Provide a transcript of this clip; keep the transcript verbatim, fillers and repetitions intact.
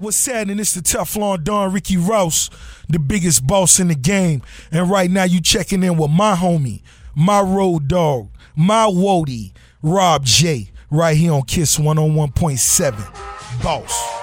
What's happening? It's the Teflon Don Ricky Rouse, the biggest boss in the game. And right now you checking in with my homie, my road dog, my woadie, Rob J, right here on Kiss one oh one point seven. Boss.